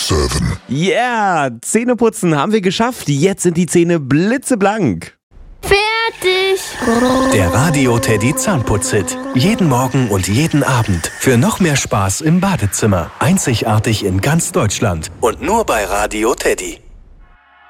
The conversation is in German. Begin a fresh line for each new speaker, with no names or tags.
7.
Yeah, Zähneputzen haben wir geschafft. Jetzt sind die Zähne blitzeblank.
Fertig.
Der Radio Teddy Zahnputz-Hit. Jeden Morgen und jeden Abend. Für noch mehr Spaß im Badezimmer. Einzigartig in ganz Deutschland. Und nur bei Radio Teddy.